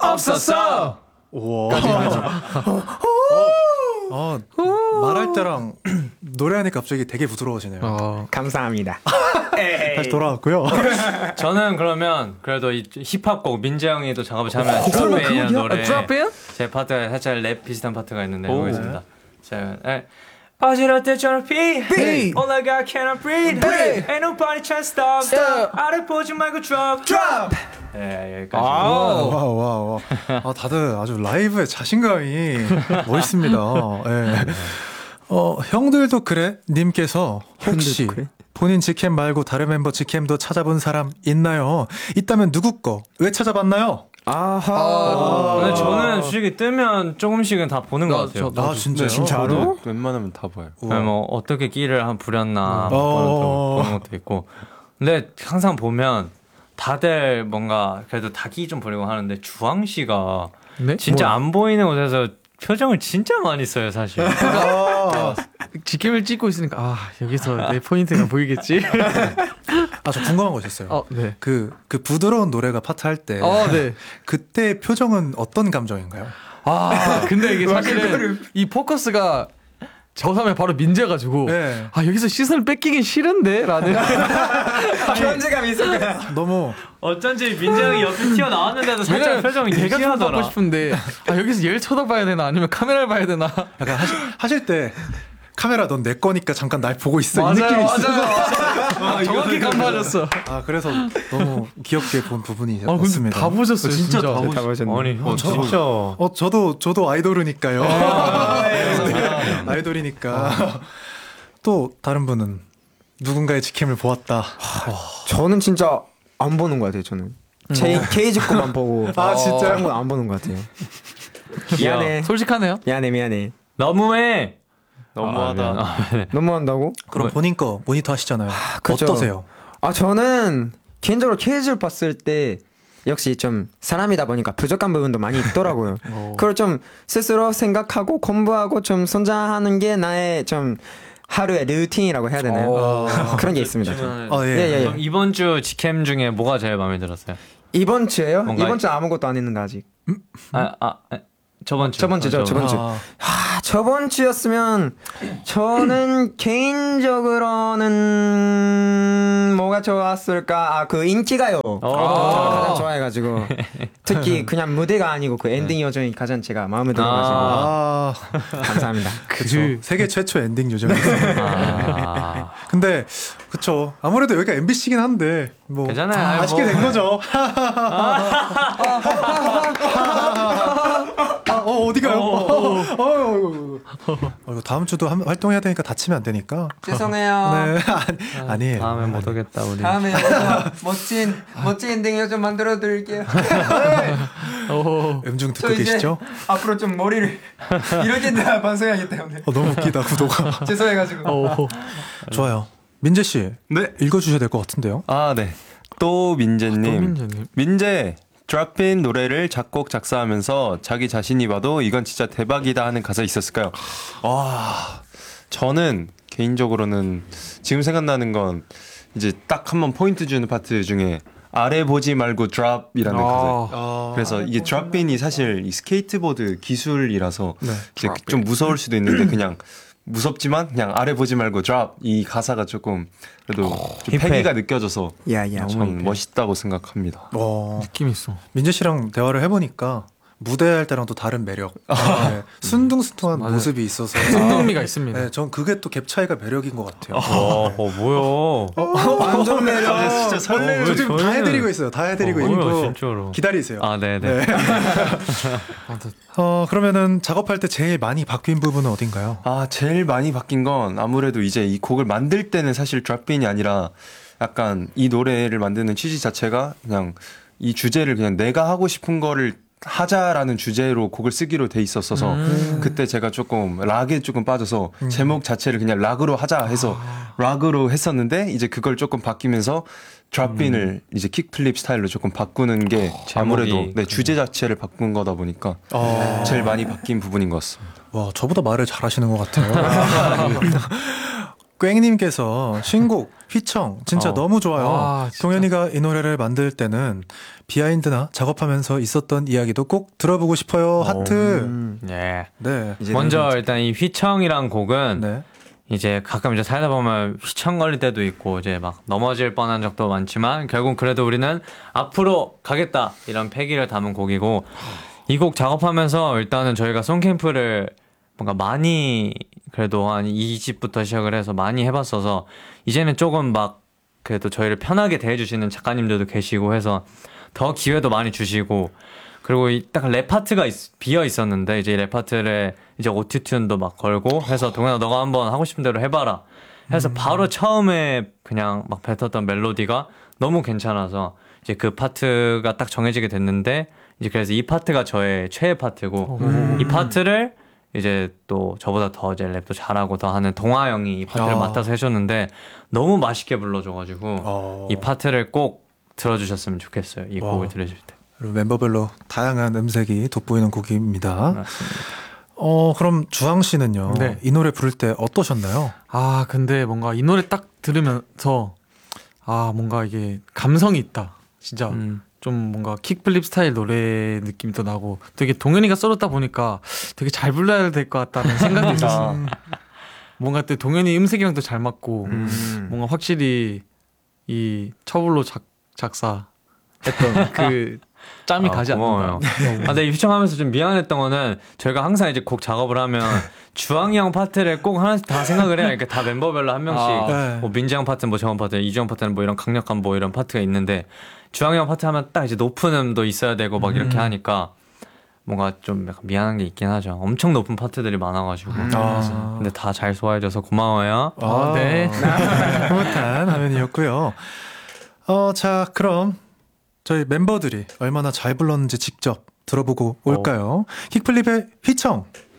없었어. 우와. 말할 때랑 노래하니까 갑자기 되게 부드러워지네요. 감사합니다. 다시 돌아왔고요. 저는 그러면 그래도 이 힙합곡 민재 형이 또 작업을 잘하면 드롭인이라는 노래 제 파트가 살짝 랩 비슷한 파트가 있는데 해보겠습니다. 자, 어지러울 때처럼 비 All I got cannot breathe Ain't nobody trying to stop 아래 보지 말고 drop 네, 여기까지. 와. 다들 아주 라이브의 자신감이 멋있습니다. 네. 형들도 그래? 님께서 혹시 본인 직캠 말고 다른 멤버 직캠도 찾아본 사람 있나요? 있다면 누구 거? 왜 찾아봤나요? 근데 저는 솔직히 뜨면 조금씩은 다 보는 것 같아요. 진짜요? 진짜로? 웬만하면 다 봐요. 뭐 어떻게 끼를 한 부렸나 보는 것도 있고. 근데 항상 보면 다들 뭔가 그래도 닭이 좀 보려고 하는데 주황 씨가 진짜 안 보이는 곳에서 표정을 진짜 많이 써요, 사실. 직캠을 찍고 있으니까 여기서 내 포인트가 보이겠지. 저 궁금한 거 있었어요. 네. 그 부드러운 노래가 파트 할 때 네. 그때 표정은 어떤 감정인가요? 근데 이게 사실은 이 포커스가 저 사람이 바로 민재가지고 여기서 시선을 뺏기긴 싫은데 라는 현재감이 있을 거야. 너무 어쩐지 민재 형이 옆에 튀어나왔는데도 살짝 표정이 얘가 좀 예시하더라. 받고 싶은데 여기서 얘를 쳐다봐야 되나 아니면 카메라를 봐야 되나. 약간 하실 때 카메라 넌 내 거니까 잠깐 날 보고 있어. 이 느낌이 있어. 정확히 간파하셨어. 그래서 너무 귀엽게 본 부분이 근데 있습니다. 다 보셨어요. 진짜 다 보셨네. 아니, 진짜. 저도 아이돌이니까요. 아이돌이니까. 또 다른 분은 누군가의 직캠을 보았다. 저는 진짜 안 보는 것 같아요. 저는 케이지 거만 보고. 진짜요? 다른 건 안 보는 것 같아요. 미안해. 솔직하네요. 미안해. 너무해. 너무하다. 너무한다고? 그럼 본인 거 모니터 하시잖아요. 그렇죠. 어떠세요? 저는 개인적으로 케이지를 봤을 때 역시 좀 사람이다 보니까 부족한 부분도 많이 있더라고요. 그걸 좀 스스로 생각하고 공부하고 좀 성장하는 게 나의 좀 하루의 루틴이라고 해야 되나요? 그런 게 있습니다. 예. 그럼 이번 주 직캠 중에 뭐가 제일 마음에 들었어요? 이번 주에요? 뭔가 이번 주 아무것도 안 했는데 아직. 저번 주. 저번 주. 저번 주였으면 저는 개인적으로는 뭐가 좋았을까? 그 인기가요. 가장 좋아해가지고 특히 그냥 무대가 아니고 그 엔딩 요정이 가장 제가 마음에 들어가지고 감사합니다. 그쵸. 세계 최초 엔딩 요정이었어요. 근데 그쵸. 아무래도 여기가 MBC긴 한데 뭐 괜찮아요. 아쉽게 된 거죠. 어디가요? 다음 주도 활동해야 되니까 다치면 안 되니까. 죄송해요. 네, 아니에요. 다음에 못 오겠다 우리. 다음에 멋진 엔딩 요정 만들어 드릴게요. 음중 듣고 계시죠? 앞으로 좀 머리를 이렇게 반성해야겠다 오늘. 너무 웃기다 구도가. 죄송해가지고. 좋아요. 민재 씨, 읽어주셔야 될 것 같은데요. 네. 또 민재님. 민재. 드롭인 노래를 작곡 작사하면서 자기 자신이 봐도 이건 진짜 대박이다 하는 가사 있었을까요? 저는 개인적으로는 지금 생각나는 건 이제 딱 한 번 포인트 주는 파트 중에 아래 보지 말고 드롭이라는 가사. 그래서 이게 드롭인이 사실 이 스케이트보드 기술이라서 이제 좀 무서울 수도 있는데 그냥 무섭지만 그냥 아래 보지 말고 드롭 이 가사가 조금 그래도 좀 패기가 느껴져서 전 멋있다고 생각합니다. 느낌 있어. 민재 씨랑 대화를 해보니까 무대할 때랑 또 다른 매력, 순둥순둥한 모습이 있어서 순둥미가 있습니다. 네, 전 그게 또 갭 차이가 매력인 것 같아요. 뭐야? 완전 매력. 진짜 설레요. 저 지금 다 해드리고 있어요. 다 해드리고 있고 진짜로. 기다리세요. 네네. 그러면은 작업할 때 제일 많이 바뀐 부분은 어딘가요? 제일 많이 바뀐 건 아무래도 이제 이 곡을 만들 때는 사실 드롭인이 아니라 약간 이 노래를 만드는 취지 자체가 그냥 이 주제를 그냥 내가 하고 싶은 거를 하자라는 주제로 곡을 쓰기로 돼 있었어서 그때 제가 조금 락에 조금 빠져서 제목 자체를 그냥 락으로 하자 해서 락으로 했었는데 이제 그걸 조금 바뀌면서 드롭인을 이제 킥플립 스타일로 조금 바꾸는 게 아무래도 주제 자체를 바꾼 거다 보니까 제일 많이 바뀐 부분인 것 같습니다. 와, 저보다 말을 잘하시는 것 같아요. 꽹님께서 신곡 휘청 진짜 너무 좋아요. 아, 진짜. 동현이가 이 노래를 만들 때는 비하인드나 작업하면서 있었던 이야기도 꼭 들어보고 싶어요. 하트. 예. 네. 먼저 일단 이 휘청이란 곡은 네. 이제 가끔 이제 살다 보면 휘청 걸릴 때도 있고 이제 막 넘어질 뻔한 적도 많지만 결국 그래도 우리는 앞으로 가겠다 이런 패기를 담은 곡이고 이 곡 작업하면서 일단은 저희가 송캠프를 뭔가 많이 그래도 한 2집부터 시작을 해서 많이 해봤어서 이제는 조금 막 그래도 저희를 편하게 대해주시는 작가님들도 계시고 해서 더 기회도 많이 주시고 그리고 딱 랩 파트가 비어 있었는데 이제 랩 파트를 이제 오토튠도 막 걸고 해서 동현아 너가 한번 하고 싶은 대로 해봐라 해서 바로 처음에 그냥 막 뱉었던 멜로디가 너무 괜찮아서 이제 그 파트가 딱 정해지게 됐는데 이제 그래서 이 파트가 저의 최애 파트고 이 파트를 이제 또 저보다 더 이제 랩도 잘하고 더 하는 동아 형이 이 파트를 맡아서 해줬는데 너무 맛있게 불러줘가지고 이 파트를 꼭 들어주셨으면 좋겠어요. 이 곡을 들으실 때. 그리고 멤버별로 다양한 음색이 돋보이는 곡입니다. 맞습니다. 그럼 주황 씨는요. 네. 이 노래 부를 때 어떠셨나요? 아 근데 뭔가 이 노래 딱 들으면서 아 뭔가 이게 감성이 있다. 진짜 좀 뭔가 킥플립 스타일 노래 느낌도 나고 되게 동현이가 썰었다 보니까 되게 잘 불러야 될 것 같다는 생각이 있었어. 뭔가 또 동현이 음색이랑도 잘 맞고 뭔가 확실히 이 처불로 작사 했던 그 짬이 가지 고마워요. 않는다. 근데 휘청하면서 좀 미안했던 거는 저희가 항상 이제 곡 작업을 하면 주황이 형 파트를 꼭 하나씩 다 생각을 해요. 그러니까 다 멤버별로 한 명씩 네. 뭐 민지 형 파트는 뭐 저형 파트, 이주형 파트는 뭐 이런 강력한 뭐 이런 파트가 있는데 주황이 형 파트 하면 딱 이제 높은 음도 있어야 되고 막 이렇게 하니까 뭔가 좀 약간 미안한 게 있긴 하죠. 엄청 높은 파트들이 많아가지고. 근데 다 잘 소화해줘서 고마워요. 네. 흐뭇한 화면이었고요. 자, 그럼 저희 멤버들이 얼마나 잘 불렀는지 직접 들어보고 올까요? 킥플립의 휘청